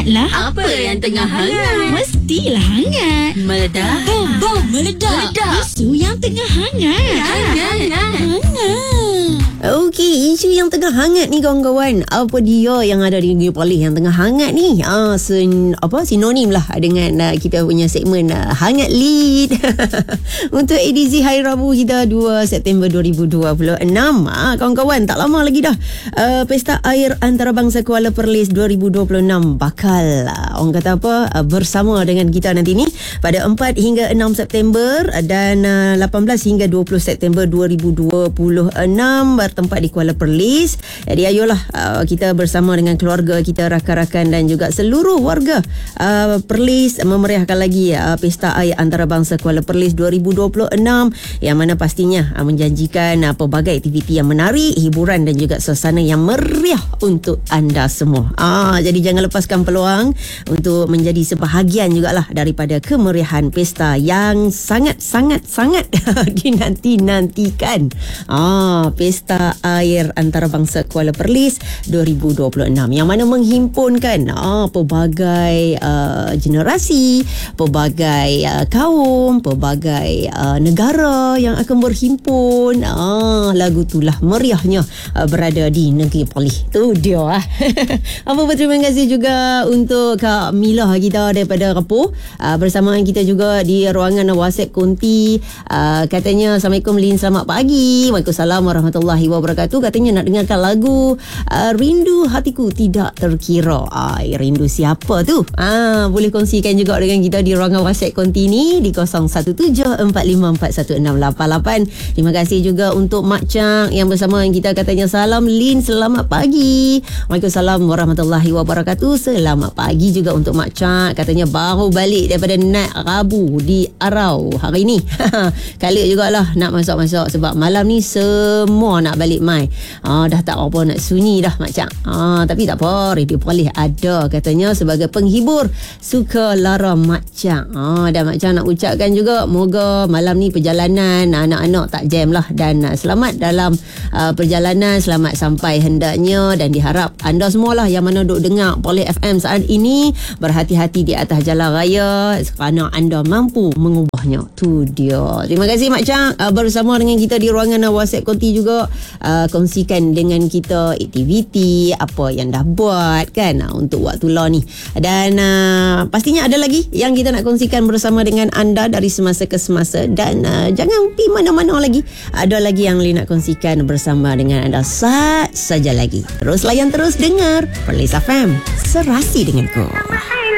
hangatlah. Apa yang tengah hangat? Mestilah hangat. Meledak. Bom meledak. Isu yang tengah hangat. Hangat. Okey, isu yang tengah hangat ni kawan-kawan. Apa dia yang ada di Negeri Polis yang tengah hangat ni? Sinonim lah dengan kita punya segmen Hangat Lead. Untuk edisi hari Rabu kita 2 September 2026. Kawan-kawan, tak lama lagi dah. Pesta Air Antarabangsa Kuala Perlis 2026 bakal orang kata apa, bersama dengan kita nanti ni pada 4 hingga 6 September dan 18 hingga 20 September 2026 bertempat di Kuala Perlis. Jadi ayolah kita bersama dengan keluarga kita, rakan-rakan dan juga seluruh warga Perlis memeriahkan lagi Pesta Air Antarabangsa Kuala Perlis 2026 yang mana pastinya menjanjikan pelbagai aktiviti yang menarik, hiburan dan juga suasana yang meriah untuk anda semua. Jadi jangan lepaskan peluang untuk menjadi sebahagian jugalah daripada kemeriahan pesta yang sangat-sangat dinanti-nantikan. Pesta Air Antarabangsa Kuala Perlis 2026 yang mana menghimpunkan pelbagai generasi, pelbagai kaum, pelbagai negara yang akan berhimpun. Lagu itulah meriahnya berada di Negeri Polis. Tu dia. Apa pun terima kasih juga untuk Kak Milah kita daripada Rapuh bersama kita juga di ruangan WhatsApp Konti. Katanya Assalamualaikum Lin, selamat pagi. Waalaikumsalam warahmatullahi wabarakatuh. Katanya nak dengarkan lagu Rindu Hatiku Tidak Terkira. Rindu siapa tu? Boleh kongsikan juga dengan kita di ruangan WhatsApp Konti ni di 0174541688. Terima kasih juga untuk Mak Chang yang bersama kita, katanya salam Lin, selamat pagi. Waalaikumsalam warahmatullahi wabarakatuh. Selamat pagi juga untuk Mak Chang, katanya baru balik daripada naik Rabu di Arau hari ni. Kali jugalah nak masuk-masuk sebab malam ni semua nak balik mai. Dah tak apa nak sunyi dah Mak Chang. Tapi tak apa, Radio Polis ada katanya sebagai penghibur suka lara Mak Chang. Dan Mak Chang nak ucapkan juga moga malam ni perjalanan anak-anak tak jam lah dan selamat dalam perjalanan, selamat sampai hendaknya, dan diharap anda semualah yang mana duk dengar Polis FM saat ini berhati-hati di atas jalan raya kerana anda mampu mengubahnya. Tu dia. Terima kasih Mak Chang bersama dengan kita di ruangan WhatsApp Konti juga. Kongsikan dengan kita aktiviti apa yang dah buat kan untuk waktu law ni, dan pastinya ada lagi yang kita nak kongsikan bersama dengan anda dari semasa ke semasa, dan jangan pergi mana-mana lagi, ada lagi yang nak kongsikan bersama dengan anda saja lagi. Terus layan, terus dengar Perlis FM, serasi denganku.